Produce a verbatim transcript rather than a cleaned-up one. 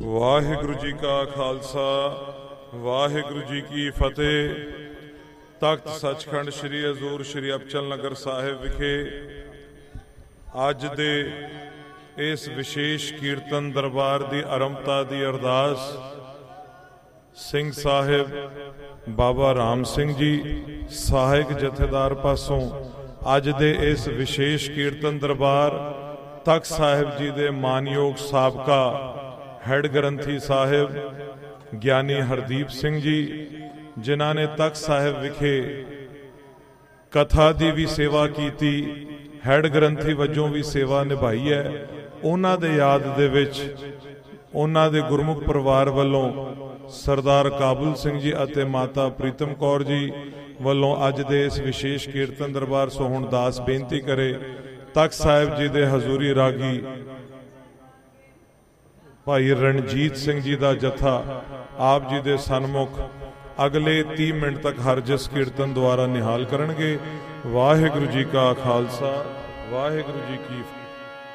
ਵਾਹਿਗੁਰੂ ਜੀ ਕਾ ਖਾਲਸਾ ਵਾਹਿਗੁਰੂ ਜੀ ਕੀ ਫਤਿਹ। ਤਖਤ ਸੱਚਖੰਡ ਸ੍ਰੀ ਹਜ਼ੂਰ ਸ੍ਰੀ ਅਬਚਲ ਨਗਰ ਸਾਹਿਬ ਵਿਖੇ ਅੱਜ ਦੇ ਇਸ ਵਿਸ਼ੇਸ਼ ਕੀਰਤਨ ਦਰਬਾਰ ਦੀ ਆਰੰਭਤਾ ਦੀ ਅਰਦਾਸ ਸਿੰਘ ਸਾਹਿਬ ਬਾਬਾ ਰਾਮ ਸਿੰਘ ਜੀ ਸਹਾਇਕ ਜਥੇਦਾਰ ਪਾਸੋਂ ਅੱਜ ਦੇ ਇਸ ਵਿਸ਼ੇਸ਼ ਕੀਰਤਨ ਦਰਬਾਰ ਤਖਤ ਸਾਹਿਬ ਜੀ ਦੇ ਮਾਨਯੋਗ ਸਾਬਕਾ ਹੈਡ ਗ੍ਰੰਥੀ ਸਾਹਿਬ ਗਿਆਨੀ ਹਰਦੀਪ ਸਿੰਘ ਜੀ, ਜਿਨ੍ਹਾਂ ਨੇ ਤਖਤ ਸਾਹਿਬ ਵਿਖੇ ਕਥਾ ਦੀ ਵੀ ਸੇਵਾ ਕੀਤੀ, ਹੈਡ ਗ੍ਰੰਥੀ ਵਜੋਂ ਵੀ ਸੇਵਾ ਨਿਭਾਈ ਹੈ, ਉਹਨਾਂ ਦੇ ਯਾਦ ਦੇ ਵਿੱਚ ਉਹਨਾਂ ਦੇ ਗੁਰਮੁਖ ਪਰਿਵਾਰ ਵੱਲੋਂ ਸਰਦਾਰ ਕਾਬੁਲ ਸਿੰਘ ਜੀ ਅਤੇ ਮਾਤਾ ਪ੍ਰੀਤਮ ਕੌਰ ਜੀ ਵੱਲੋਂ ਅੱਜ ਦੇ ਇਸ ਵਿਸ਼ੇਸ਼ ਕੀਰਤਨ ਦਰਬਾਰ ਸੋ ਹੁਣ ਦਾਸ ਬੇਨਤੀ ਕਰੇ ਤਖਤ ਸਾਹਿਬ ਜੀ ਦੇ ਹਜ਼ੂਰੀ ਰਾਗੀ ਭਾਈ ਰਣਜੀਤ ਸਿੰਘ ਜੀ ਦਾ ਜਥਾ ਆਪ ਜੀ ਦੇ ਸਨਮੁਖ ਅਗਲੇ ਤੀਹ ਮਿੰਟ ਤੱਕ ਹਰ ਜਿਸ ਕੀਰਤਨ ਦੁਆਰਾ ਨਿਹਾਲ ਕਰਨਗੇ। ਵਾਹਿਗੁਰੂ ਜੀ ਕਾ ਖਾਲਸਾ ਵਾਹਿਗੁਰੂ ਜੀ ਕੀ ਫਤਿਹ।